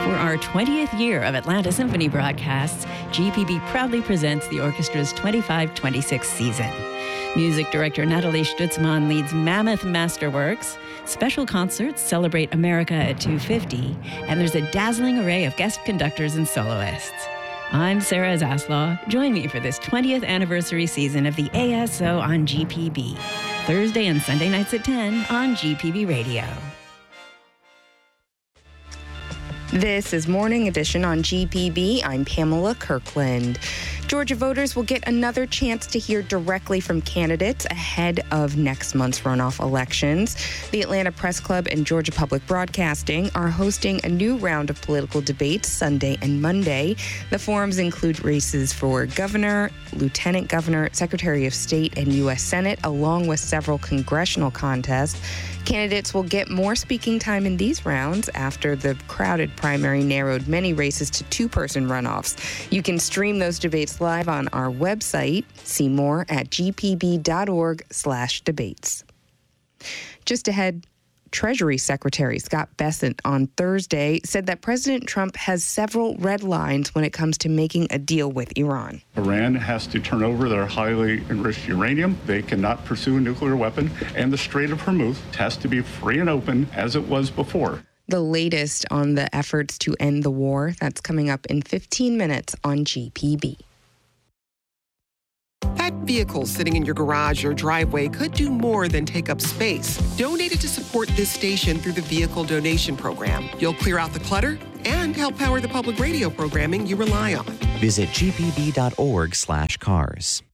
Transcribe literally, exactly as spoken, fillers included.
For our twentieth year of Atlanta Symphony broadcasts, G P B proudly presents the orchestra's twenty-five twenty-six season. Music director Natalie Stutzman leads mammoth masterworks. Special concerts celebrate America at two fifty, and there's a dazzling array of guest conductors and soloists. I'm Sarah Zaslaw. Join me for this twentieth anniversary season of the A S O on G P B, Thursday and Sunday nights at ten on G P B Radio. This is Morning Edition on G P B. I'm Pamela Kirkland. Georgia voters will get another chance to hear directly from candidates ahead of next month's runoff elections. The Atlanta Press Club and Georgia Public Broadcasting are hosting a new round of political debates Sunday and Monday. The forums include races for governor, lieutenant governor, secretary of state, and U S Senate, along with several congressional contests. Candidates will get more speaking time in these rounds after the crowded primary narrowed many races to two-person runoffs. You can stream those debates live on our website. See more at gpb.org slash debates. Just ahead, Treasury Secretary Scott Bessent on Thursday said that President Trump has several red lines when it comes to making a deal with Iran. Iran has to turn over their highly enriched uranium. They cannot pursue a nuclear weapon. And the Strait of Hormuz has to be free and open as it was before. The latest on the efforts to end the war, that's coming up in fifteen minutes on G P B. That vehicle sitting in your garage or driveway could do more than take up space. Donate it to support this station through the Vehicle Donation Program. You'll clear out the clutter and help power the public radio programming you rely on. Visit gpb.org slash cars.